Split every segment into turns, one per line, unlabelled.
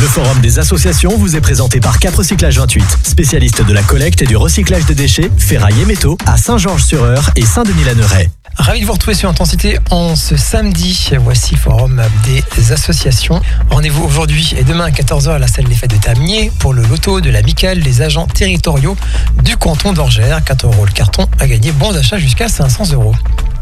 forum des associations vous est présenté par Cap Recyclage 28, spécialiste de la collecte et du recyclage des déchets, ferraille et métaux à Saint-Georges-sur-Eure et Saint-Denis-la-Neuraie.
Ravi de vous retrouver sur Intensité en ce samedi. Voici le forum des associations. Rendez-vous aujourd'hui et demain à 14h à la salle des fêtes de Taminier pour le loto de l'amicale des agents territoriaux du canton d'Orgères. 4 € le carton à gagner, bons d'achat jusqu'à 500 €.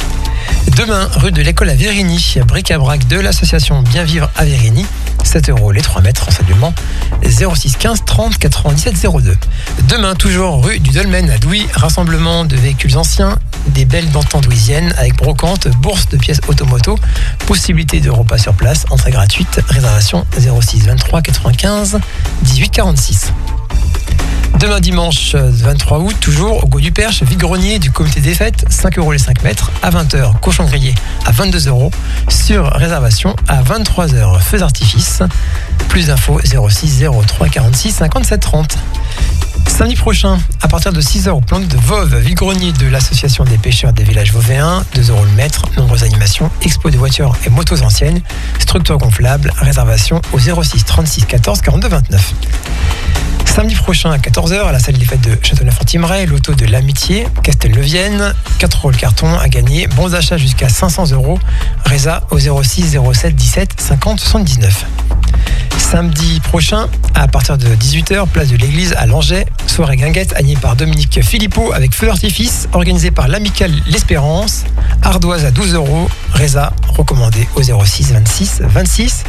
Demain, rue de l'école à Vérigny, bric-à-brac de l'association Bien Vivre à Vérigny. 7 € les 3 mètres, renseignement 06 15 30 97 02. Demain, toujours rue du Dolmen à Douy, rassemblement de véhicules anciens, des belles d'antan douisiennes avec brocante, bourse de pièces automoto, possibilité de repas sur place, entrée gratuite, réservation 06 23 95 18 46. Demain dimanche 23 août, toujours au Go du Perche, vide-grenier du comité des fêtes, 5 € les 5 mètres, à 20h, cochon grillé à 22 €, sur réservation à 23h, feux d'artifice. Plus d'infos 06 03 46 57 30. Samedi prochain, à partir de 6h au plan de Vauve, vide-grenier de l'association des pêcheurs des villages vauvéens, 2 € le mètre, nombreuses animations, expo de voitures et motos anciennes, structure gonflable, réservation au 06 36 14 42 29. Samedi prochain à 14h à la salle des fêtes de Châteauneuf-en-Thymerais, loto de l'Amitié, Castelneuvienne, 4 € le carton à gagner, bons d'achat jusqu'à 500 €, résa au 06 07 17 50 79. Samedi prochain, à partir de 18h, place de l'église à Langeais, soirée guinguette animée par Dominique Philippot avec feu d'artifice, organisée par l'amicale L'Espérance, ardoise à 12 €, résa recommandé au 06 26 26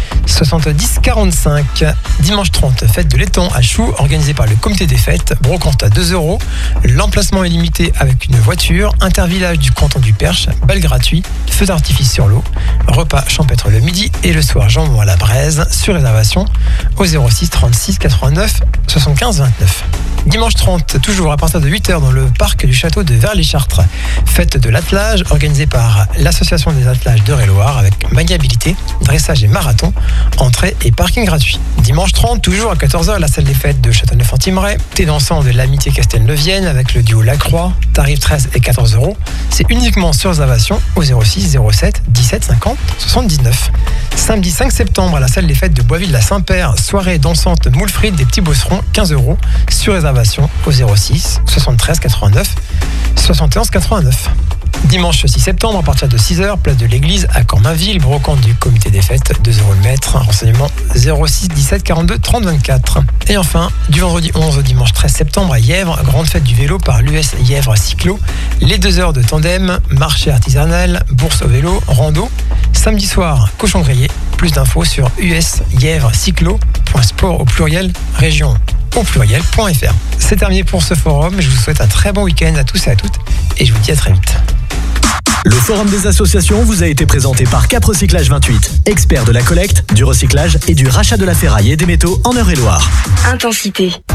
70 45. Dimanche 30, fête de l'étang à Choux, organisée par le comité des fêtes, brocante à 2 €, l'emplacement est limité avec une voiture, intervillage du canton du Perche, bal gratuit, feu d'artifice sur l'eau, repas champêtre le midi et le soir jambon à la braise, sur réservation au 06 36 89 75 29. Dimanche 30, toujours à partir de 8h dans le parc du château de Vers-les-Chartres. Fête de l'attelage organisée par l'association des attelages d'Eure-et-Loire avec maniabilité, dressage et marathon, entrée et parking gratuit. Dimanche 30, toujours à 14h, la salle des fêtes de Châteauneuf-en-Thymerais. Thé dansant de l'Amitié Castelneuvienne avec le duo Lacroix, tarif 13 et 14 €. C'est uniquement sur réservation au 06 07 17 50 79. Samedi 5 septembre à la salle des fêtes de Boisville-la-Saint-Père, soirée dansante moule frites des petits bosserons, 15 € sur réservation au 06 73 89 71 89. Dimanche 6 septembre, à partir de 6h, place de l'église à Cormainville, brocante du comité des fêtes, 2 € le mètre, renseignement 06 17 42 30 24. Et enfin, du vendredi 11 au dimanche 13 septembre à Yèvres, grande fête du vélo par l'US Yèvres Cyclo, les 2 heures de tandem, marché artisanal, bourse au vélo, rando. Samedi soir, cochon grillé, plus d'infos sur usYèvrescyclo.sport au pluriel, région au pluriel.fr. C'est terminé pour ce forum, je vous souhaite un très bon week-end à tous et à toutes, et je vous dis à très vite.
Le forum des associations vous a été présenté par Cap Recyclage 28, expert de la collecte, du recyclage et du rachat de la ferraille et des métaux en Eure-et-Loire.
Intensité.